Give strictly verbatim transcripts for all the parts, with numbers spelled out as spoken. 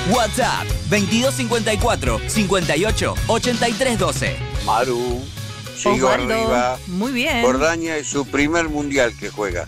WhatsApp veintidós cincuenta y cuatro, cincuenta y ocho, ochenta y tres doce. Maru, sigo Osvaldo, arriba. muy bien. Jordania es su primer mundial que juega.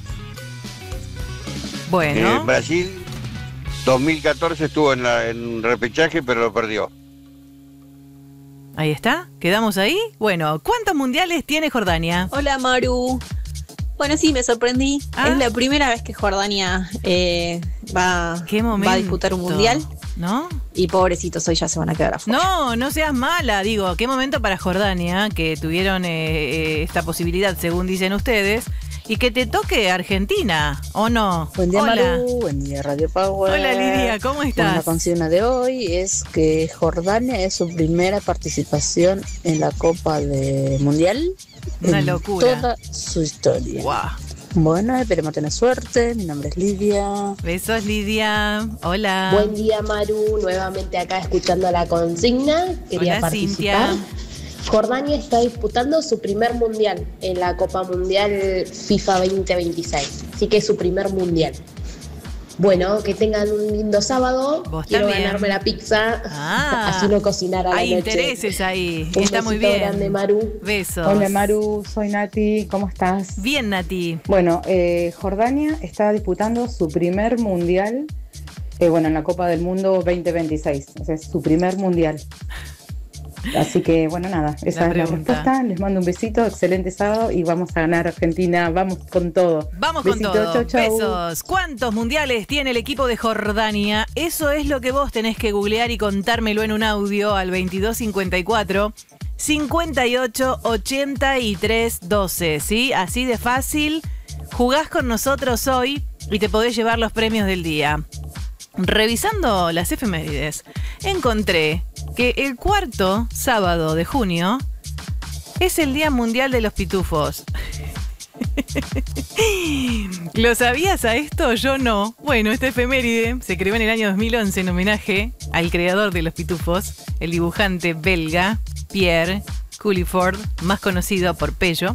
Bueno. Eh, Brasil, dos mil catorce estuvo en, la, en repechaje, pero lo perdió. Ahí está, quedamos ahí. Bueno, ¿cuántos mundiales tiene Jordania? Hola Maru. Bueno, sí, me sorprendí. ¿Ah? Es la primera vez que Jordania eh, va, ¿Qué momento? va a disputar un mundial. ¿No? Y pobrecitos, hoy ya se van a quedar afuera. No, no seas mala. Digo, qué momento para Jordania, que tuvieron eh, eh, esta posibilidad, según dicen ustedes, y que te toque Argentina, ¿o no? Buen día, Hola. Maru. Buen día, Radio Power. Hola, Lidia, ¿cómo Bueno, estás? la consigna de hoy es que Jordania es su primera participación en la Copa de Mundial. Una en locura. Toda su historia. Guau. Bueno, esperemos tener suerte. Mi nombre es Lidia. Besos, Lidia. Hola. Buen día, Maru, nuevamente acá escuchando la consigna. Quería Hola, participar. Cintia. Jordania está disputando su primer mundial en la Copa Mundial FIFA veinte veintiséis, así que es su primer mundial. Bueno, que tengan un lindo sábado. Vos Quiero también. ganarme la pizza, Ah, así no cocinar a la hay noche. intereses ahí. Un Está muy besito bien. grande, Maru. Besos. Hola Maru, soy Nati, ¿cómo estás? Bien, Nati. Bueno, eh, Jordania está disputando su primer mundial, eh, bueno, en la Copa del Mundo veinte veintiséis, o sea, es su primer mundial. Así que, bueno, nada, esa La es la pregunta. respuesta. Les mando un besito, excelente sábado y vamos a ganar Argentina, vamos con todo. Vamos Besito, con todo. chau, chau. Besos. ¿Cuántos mundiales tiene el equipo de Jordania? Eso es lo que vos tenés que googlear y contármelo en un audio al veintidós cincuenta y cuatro, cincuenta y ocho, ochenta y tres doce. ¿Sí? Así de fácil. Jugás con nosotros hoy y te podés llevar los premios del día. Revisando las efemérides, encontré que el cuarto sábado de junio es el Día Mundial de los Pitufos. ¿Lo sabías a esto? Yo no. Bueno, esta efeméride se creó en el año dos mil once en homenaje al creador de los pitufos, el dibujante belga Pierre Culliford, más conocido por Pello,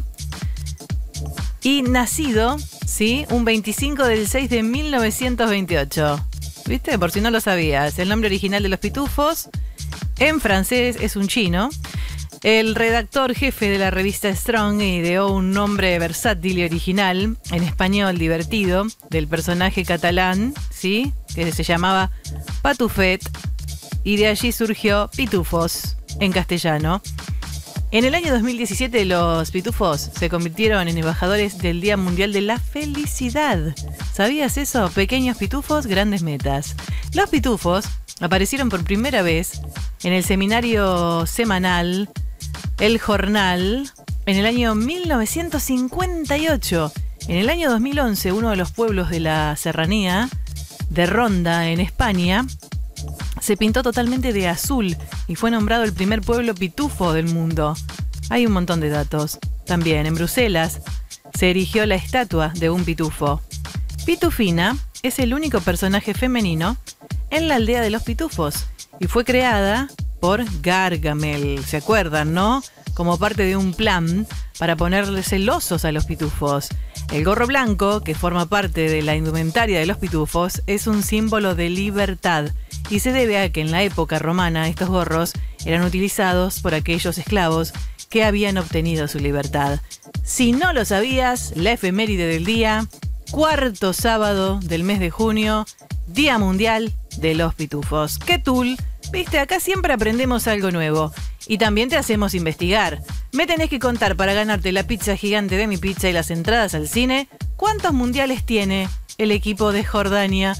y nacido, ¿sí?, un veinticinco del seis de mil novecientos veintiocho. ¿Viste? Por si no lo sabías. El nombre original de los pitufos en francés es un chino. El redactor jefe de la revista Strong ideó un nombre versátil y original, en español divertido, del personaje catalán, ¿sí?, que se llamaba Patufet, y de allí surgió Pitufos, en castellano. En el año dos mil diecisiete los pitufos se convirtieron en embajadores del Día Mundial de la Felicidad. ¿Sabías eso? Pequeños pitufos, grandes metas. Los pitufos aparecieron por primera vez en el seminario semanal El Jornal en el año mil novecientos cincuenta y ocho. En el año dos mil once, uno de los pueblos de la serranía de Ronda, en España, se pintó totalmente de azul y fue nombrado el primer pueblo pitufo del mundo. Hay un montón de datos. También en Bruselas se erigió la estatua de un pitufo. Pitufina es el único personaje femenino en la aldea de los pitufos y fue creada por Gargamel, ¿se acuerdan, no? Como parte de un plan para ponerle celosos a los pitufos. El gorro blanco, que forma parte de la indumentaria de los pitufos, es un símbolo de libertad y se debe a que en la época romana estos gorros eran utilizados por aquellos esclavos que habían obtenido su libertad. Si no lo sabías, la efeméride del día, cuarto sábado del mes de junio, Día Mundial de los Pitufos. ¡Qué tul! Viste, acá siempre aprendemos algo nuevo. Y también te hacemos investigar. Me tenés que contar, para ganarte la pizza gigante de Mi Pizza y las entradas al cine, ¿cuántos mundiales tiene el equipo de Jordania?